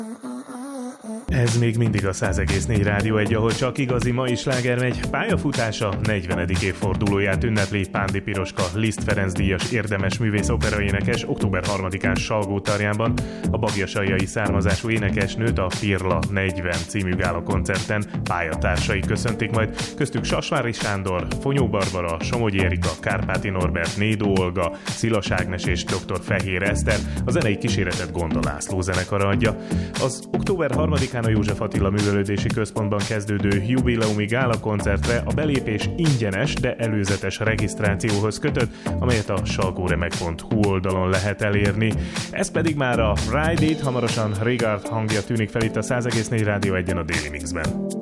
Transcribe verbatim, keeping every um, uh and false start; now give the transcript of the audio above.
Ez még mindig a száz egész négy Rádió egy, ahol csak igazi mai sláger megy. Pályafutása negyvenedik évfordulóját ünnepli Pándi Piroska Liszt Ferenc díjas érdemes művész operaénekes október harmadikán Salgótarjánban. A bagyasajai származású énekesnőt a Pirla negyven című gála koncerten pályatársai köszöntik majd, köztük Sasvári Sándor, Fonyó Barbara, Somogyi Erika, Kárpáti Norbert, Nédó Olga, Szilas Ágnes és dr. Fehér Eszter, a zenei kíséretet Gonda László zenekara adja. Az október harmadikán a József Attila Művelődési Központban kezdődő jubileumi gála koncertre a belépés ingyenes, de előzetes regisztrációhoz kötött, amelyet a salgóremek pont hu oldalon lehet elérni. Ez pedig már a Ride It, hamarosan Rigard hangja tűnik fel itt a száz egész négy Rádió egyen a Daily Mixben.